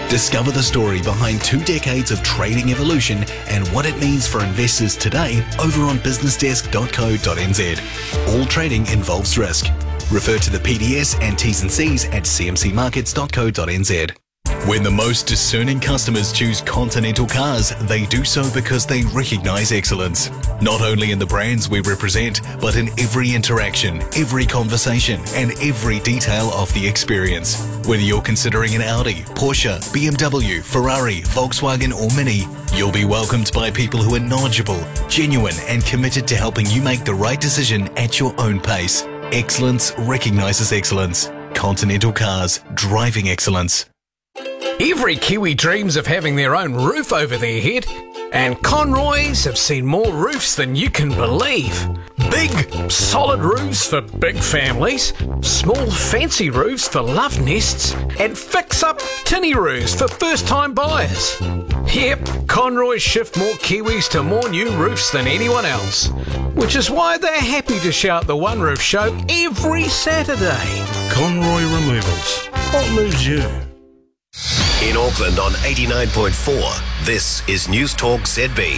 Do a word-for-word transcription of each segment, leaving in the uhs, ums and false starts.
Discover the story behind two decades of trading evolution and what it means for investors today over on business desk dot co dot n z. All trading involves risk. Refer to the P D S and T's and C's at c m c markets dot co dot n z. When the most discerning customers choose Continental Cars, they do so because they recognise excellence. Not only in the brands we represent, but in every interaction, every conversation, and every detail of the experience. Whether you're considering an Audi, Porsche, B M W, Ferrari, Volkswagen or Mini, you'll be welcomed by people who are knowledgeable, genuine, and committed to helping you make the right decision at your own pace. Excellence recognises excellence. Continental Cars, driving excellence. Every Kiwi dreams of having their own roof over their head, and Conroys have seen more roofs than you can believe. Big, solid roofs for big families, small, fancy roofs for love nests, and fix-up tinny roofs for first-time buyers. Yep, Conroys shift more Kiwis to more new roofs than anyone else, which is why they're happy to shout the One Roof Show every Saturday. Conroy Removals. What moves you? In Auckland on eighty-nine point four, this is News Talk Z B.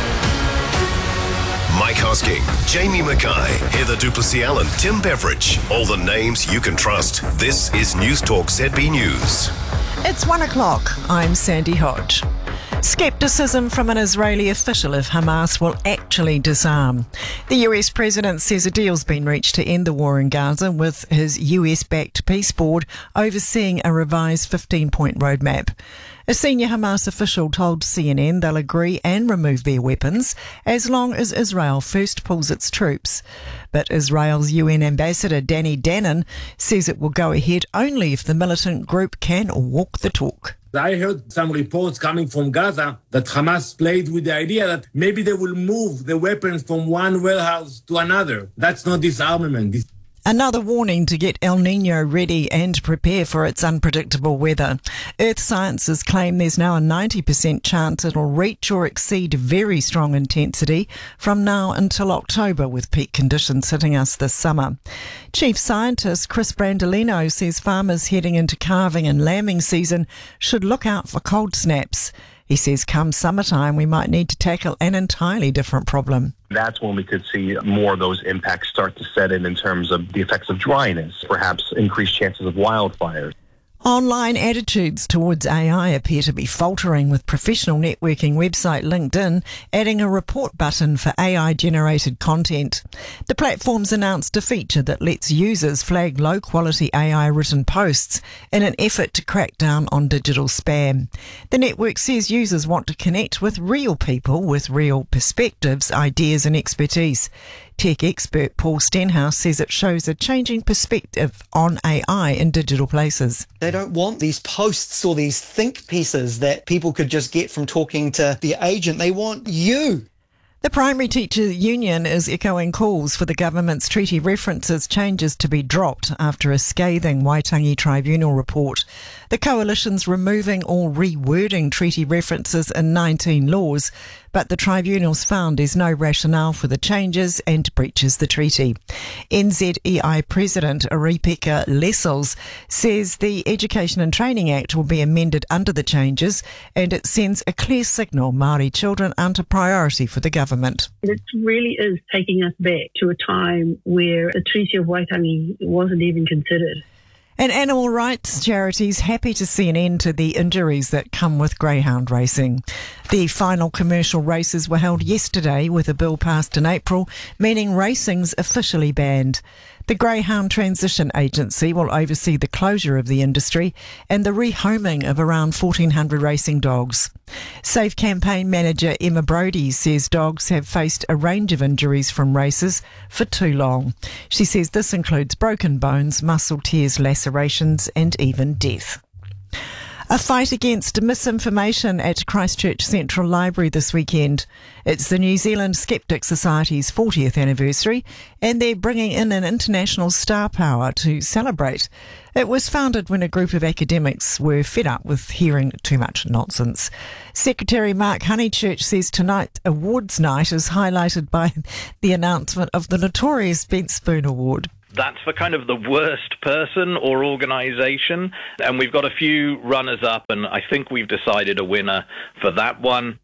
Mike Hosking, Jamie Mackay, Heather Duplessis-Allen, Tim Beveridge. All the names you can trust. This is News Talk Z B News. It's one o'clock. I'm Sandy Hodge. Scepticism from an Israeli official if Hamas will actually disarm. The U S president says a deal's been reached to end the war in Gaza, with his U S-backed peace board overseeing a revised fifteen-point roadmap. A senior Hamas official told C N N they'll agree and remove their weapons as long as Israel first pulls its troops. But Israel's U N ambassador Danny Danon says it will go ahead only if the militant group can walk the talk. I heard some reports coming from Gaza that Hamas played with the idea that maybe they will move the weapons from one warehouse to another. That's not disarmament. This Another warning to get El Nino ready and prepare for its unpredictable weather. Earth Sciences claim there's now a ninety percent chance it'll reach or exceed very strong intensity from now until October, with peak conditions hitting us this summer. Chief Scientist Chris Brandolino says farmers heading into calving and lambing season should look out for cold snaps. He says come summertime we might need to tackle an entirely different problem. That's when we could see more of those impacts start to set in in terms of the effects of dryness, perhaps increased chances of wildfires. Online attitudes towards A I appear to be faltering, with professional networking website LinkedIn adding a report button for A I-generated content. The platform's announced a feature that lets users flag low-quality A I-written posts in an effort to crack down on digital spam. The network says users want to connect with real people with real perspectives, ideas and expertise. Tech expert Paul Stenhouse says it shows a changing perspective on A I in digital places. They don't want these posts or these think pieces that people could just get from talking to the agent. They want you. The Primary Teacher Union is echoing calls for the government's treaty references changes to be dropped after a scathing Waitangi Tribunal report. The coalition's removing or rewording treaty references in nineteen laws, but the tribunals found there's no rationale for the changes and breaches the treaty. N Z E I President Aripeka Lessels says the Education and Training Act will be amended under the changes, and it sends a clear signal Māori children aren't a priority for the government. It really is taking us back to a time where the Treaty of Waitangi wasn't even considered. And animal rights charities happy to see an end to the injuries that come with greyhound racing. The final commercial races were held yesterday, with a bill passed in April, meaning racing's officially banned. The Greyhound Transition Agency will oversee the closure of the industry and the rehoming of around fourteen hundred racing dogs. Safe Campaign manager Emma Brody says dogs have faced a range of injuries from races for too long. She says this includes broken bones, muscle tears, lacerations and even death. A fight against misinformation at Christchurch Central Library this weekend. It's the New Zealand Skeptic Society's fortieth anniversary, and they're bringing in an international star power to celebrate. It was founded when a group of academics were fed up with hearing too much nonsense. Secretary Mark Honeychurch says tonight's awards night is highlighted by the announcement of the notorious Bent Spoon Award. That's for kind of the worst person or organisation. And we've got a few runners-up, and I think we've decided a winner for that one.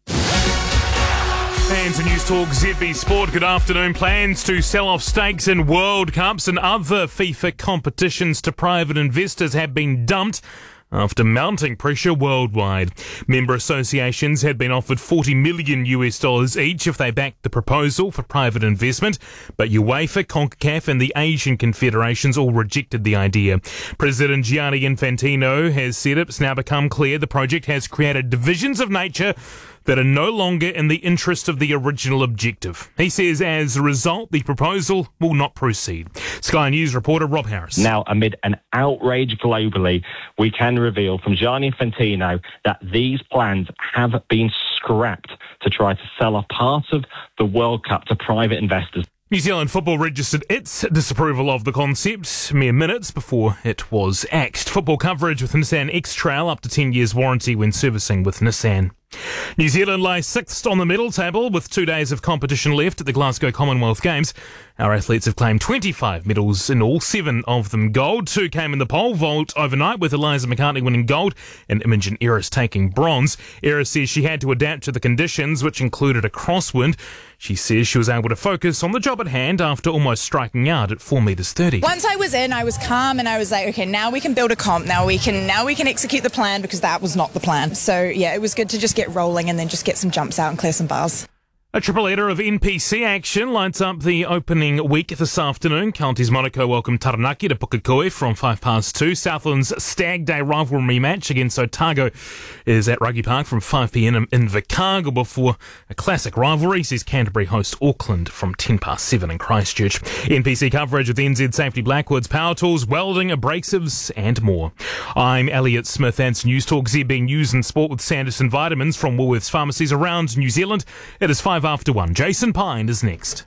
And to News Talk Z B Sport, good afternoon. Plans to sell off stakes in World Cups and other FIFA competitions to private investors have been dumped after mounting pressure worldwide. Member associations had been offered forty million US dollars each if they backed the proposal for private investment, but UEFA, CONCACAF and the Asian confederations all rejected the idea. President Gianni Infantino has said it's now become clear the project has created divisions of nature that are no longer in the interest of the original objective. He says as a result, the proposal will not proceed. Sky News reporter Rob Harris. Now, amid an outrage globally, we can reveal from Gianni Infantino that these plans have been scrapped to try to sell a part of the World Cup to private investors. New Zealand Football registered its disapproval of the concept mere minutes before it was axed. Football coverage with Nissan X-Trail up to ten years warranty when servicing with Nissan. New Zealand lies sixth on the medal table with two days of competition left at the Glasgow Commonwealth Games. Our athletes have claimed twenty-five medals in all, seven of them gold. Two came in the pole vault overnight with Eliza McCartney winning gold and Imogen Eris taking bronze. Eris says she had to adapt to the conditions, which included a crosswind. She says she was able to focus on the job at hand after almost striking out at four metres thirty. Once I was in, I was calm and I was like, okay, now we can build a comp. Now we can now we can execute the plan, because that was not the plan. So yeah, it was good to just get rolling and then just get some jumps out and clear some bars. A triple-header of N P C action lights up the opening week this afternoon. Counties Monaco welcome Taranaki to Pukekohe from five past two. Southland's Stag Day rivalry match against Otago is at Rugby Park from five p.m. in Invercargill before a classic rivalry sees Canterbury host Auckland from ten past seven in Christchurch. N P C coverage with N Z Safety Blackwood's Power Tools, welding, abrasives and more. I'm Elliot Smith, and News Talk Z B News and Sport with Sanderson Vitamins from Woolworths pharmacies around New Zealand. It is five after one. Jason Pine is next.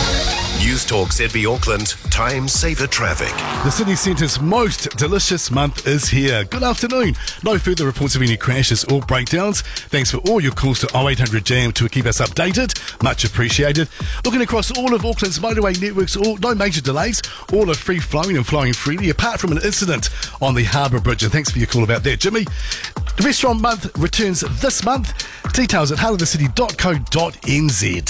News Talk Z B Auckland, time saver traffic. The city centre's most delicious month is here. Good afternoon. No further reports of any crashes or breakdowns. Thanks for all your calls to oh eight hundred jam to keep us updated. Much appreciated. Looking across all of Auckland's motorway networks, all, no major delays. All are free flowing and flowing freely, apart from an incident on the Harbour Bridge. And thanks for your call about that, Jimmy. The Restaurant Month returns this month. Details at heart of the city dot co dot n z.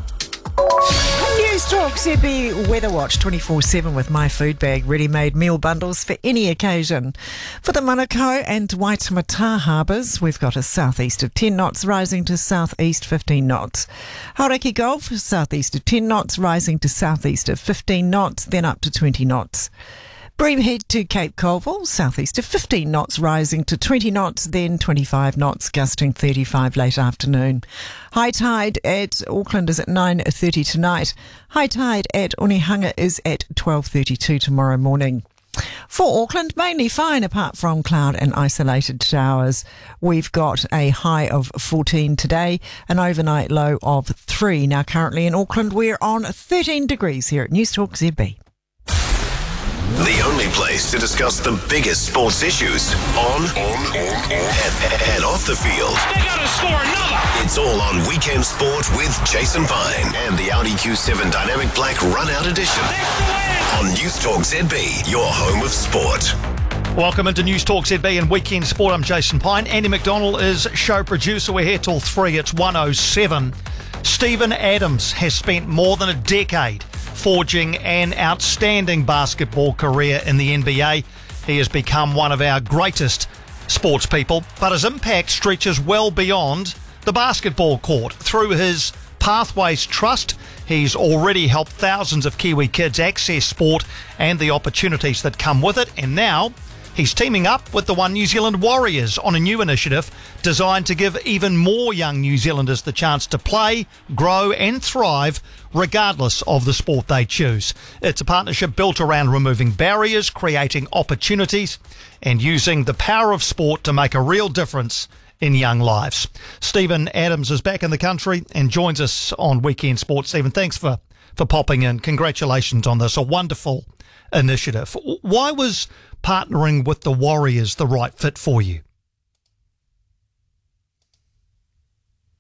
News Talk Z B Weather Watch twenty-four seven with My Food Bag, ready-made meal bundles for any occasion. For the Manukau and Waitemata harbours, we've got a southeast of ten knots rising to southeast fifteen knots. Hauraki Gulf, southeast of ten knots rising to southeast of fifteen knots, then up to twenty knots. Bream head to Cape Colville, southeast of fifteen knots, rising to twenty knots, then twenty-five knots, gusting thirty-five late afternoon. High tide at Auckland is at nine thirty tonight. High tide at Onehunga is at twelve thirty-two tomorrow morning. For Auckland, mainly fine apart from cloud and isolated showers. We've got a high of fourteen today, an overnight low of three. Now currently in Auckland, we're on thirteen degrees here at News Talk Z B. The only place to discuss the biggest sports issues on, on, on, on. And, and off the field. They gotta score another! It's all on Weekend Sport with Jason Pine and the Audi Q seven Dynamic Black Run-Out Edition. On News Talk Z B, your home of sport. Welcome into News Talk Z B and Weekend Sport. I'm Jason Pine. Andy McDonald is show producer. We're here till three. It's one oh seven. Steven Adams has spent more than a decade forging an outstanding basketball career in the N B A. He has become one of our greatest sports people, but his impact stretches well beyond the basketball court. Through his Pathways Trust, he's already helped thousands of Kiwi kids access sport and the opportunities that come with it, and now he's teaming up with the One New Zealand Warriors on a new initiative designed to give even more young New Zealanders the chance to play, grow and thrive regardless of the sport they choose. It's a partnership built around removing barriers, creating opportunities and using the power of sport to make a real difference in young lives. Steven Adams is back in the country and joins us on Weekend Sports. Steven, thanks for, for popping in. Congratulations on this, a wonderful initiative. Why was partnering with the Warriors the right fit for you?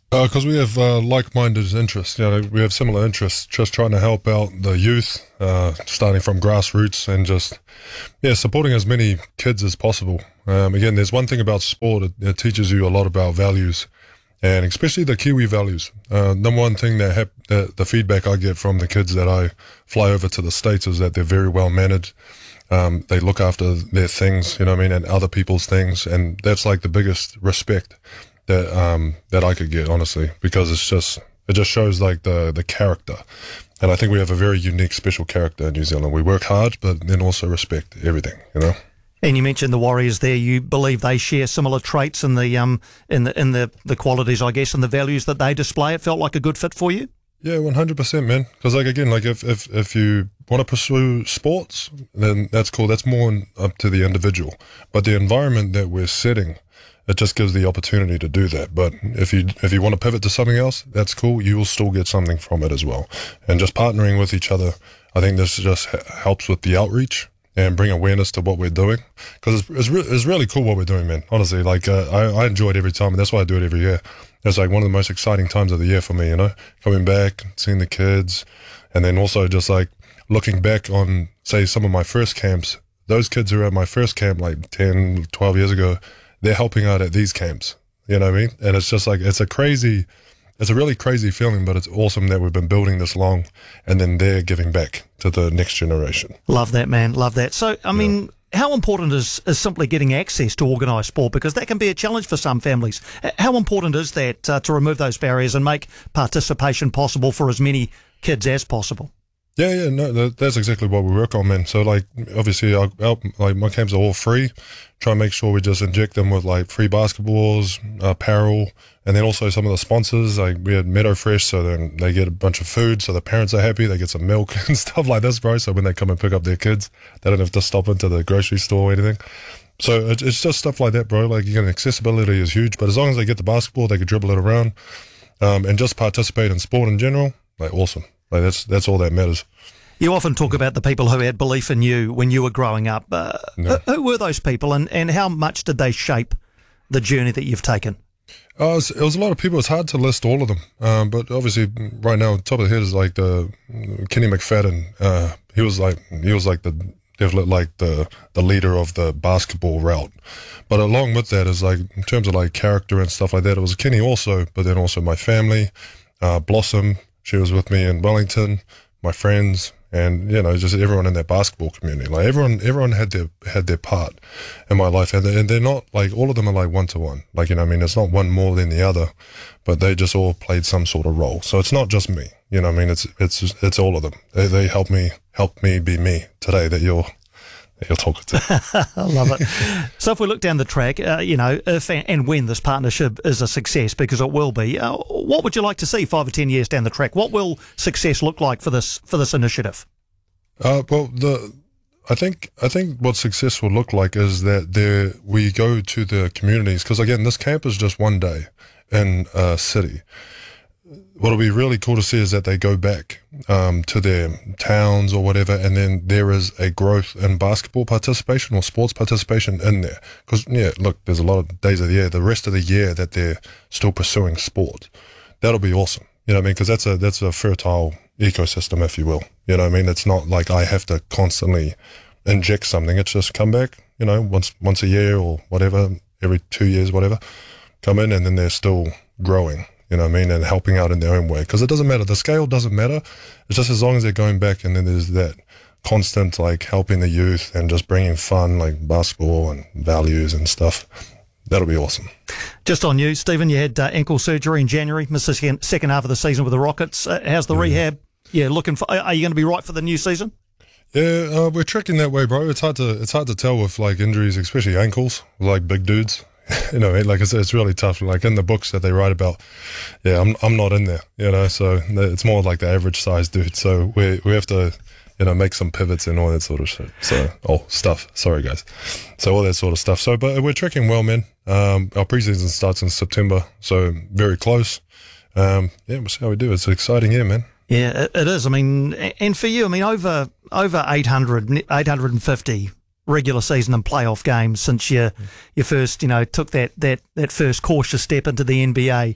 Because uh, we have uh, like-minded interests, you know, we have similar interests, just trying to help out the youth, uh, starting from grassroots and just, yeah, supporting as many kids as possible. Um, again, there's one thing about sport, it, it teaches you a lot about values, and especially the Kiwi values. Uh, number one thing that, hap- that the feedback I get from the kids that I fly over to the States is that they're very well mannered. Um, they look after their things, you know what I mean, and other people's things, and that's like the biggest respect that um that I could get, honestly, because it's just it just shows like the the character, and I think we have a very unique, special character in New Zealand. We work hard, but then also respect everything, you know. And you mentioned the Warriors there. You believe they share similar traits in the um in the in the the qualities, I guess, and the values that they display. It felt like a good fit for you. Yeah, one hundred percent, man. Because like again, like if if if you want to pursue sports, then that's cool. That's more up to the individual, but the environment that we're setting, it just gives the opportunity to do that. But if you if you want to pivot to something else, that's cool. You will still get something from it as well. And just partnering with each other, I think this just helps with the outreach and bring awareness to what we're doing. Because it's, it's, re- it's really cool what we're doing, man. Honestly, like uh, I, I enjoy it every time, and that's why I do it every year. It's like one of the most exciting times of the year for me, you know, coming back, seeing the kids, and then also just like looking back on, say, some of my first camps. Those kids who were at my first camp like ten, twelve years ago, they're helping out at these camps, you know what I mean? And it's just like, it's a crazy, it's a really crazy feeling, but it's awesome that we've been building this long, and then they're giving back to the next generation. Love that, man. Love that. So, I mean, yeah. How important is, is simply getting access to organised sport? Because that can be a challenge for some families. How important is that uh, to remove those barriers and make participation possible for as many kids as possible? Yeah, yeah, no, that, that's exactly what we work on, man. So, like, obviously, our, our, like my camps are all free. Try and make sure we just inject them with like free basketballs, apparel, and then also some of the sponsors. Like we had Meadow Fresh, so then they get a bunch of food, so the parents are happy. They get some milk and stuff like this, bro. So when they come and pick up their kids, they don't have to stop into the grocery store or anything. So it, it's just stuff like that, bro. Like, again, accessibility is huge, but as long as they get the basketball, they can dribble it around, um, and just participate in sport in general. Like, awesome. Like that's that's all that matters. You often talk about the people who had belief in you when you were growing up. Uh, no. Who were those people, and, and how much did they shape the journey that you've taken? Uh, it, was, it was a lot of people. It's hard to list all of them, um, but obviously, right now, top of the head is like the Kenny McFadden. Uh, he was like he was like the definitely like the the leader of the basketball route. But along with that is like in terms of like character and stuff like that, it was Kenny also, but then also my family, uh, Blossom. She was with me in Wellington, my friends. And, you know, just everyone in that basketball community, like everyone, everyone had their, had their part in my life. And, they, and they're not like, all of them are like one to one. Like, you know what I mean? It's not one more than the other, but they just all played some sort of role. So it's not just me, you know what I mean? It's, it's, it's all of them. They, they help me, help me be me today that you're, that you're talking to. I love it. So if we look down the track, uh, you know, if and when this partnership is a success, because it will be, uh, what would you like to see five or ten years down the track? What will success look like for this for this initiative? Uh, well, the I think I think what success will look like is that there we go to the communities, because again, this camp is just one day in a city. What'll be really cool to see is that they go back um, to their towns or whatever, and then there is a growth in basketball participation or sports participation in there. Because, yeah, look, there's a lot of days of the year, the rest of the year that they're still pursuing sport. That'll be awesome. You know what I mean? Because that's a, that's a fertile ecosystem, if you will. You know what I mean? It's not like I have to constantly inject something. It's just come back, you know, once once a year or whatever, every two years, whatever, come in, and then they're still growing. You know what I mean? And helping out in their own way. Because it doesn't matter. The scale doesn't matter. It's just as long as they're going back, and then there's that constant, like, helping the youth and just bringing fun, like basketball and values and stuff. That'll be awesome. Just on you, Stephen, you had uh, ankle surgery in January, missed the second, second half of the season with the Rockets. Uh, how's the yeah. rehab? Yeah, looking for, are you going to be right for the new season? Yeah, uh, we're tracking that way, bro. It's hard to it's hard to tell with, like, injuries, especially ankles, like big dudes. You know, like it's, it's really tough. Like in the books that they write about, yeah, I'm I'm not in there. You know, so it's more like the average size dude. So we we have to, you know, make some pivots and all that sort of shit. So oh stuff. Sorry guys. So all that sort of stuff. So but we're tracking well, man. Um, our preseason starts in September, so very close. Um, yeah, we'll see how we do. It's an exciting year, man. Yeah, it, it is. I mean, and for you, I mean, over over eight hundred, eight hundred fifty regular season and playoff games since you you first, you know, took that, that, that first cautious step into the N B A.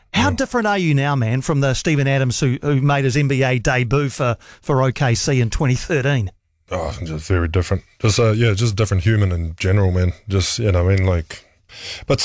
How different are you now, man, from the Steven Adams who, who made his N B A debut for, for O K C in twenty thirteen? Oh, just very different. Just uh, yeah, just a different human in general, man. Just, you know, I mean, like, but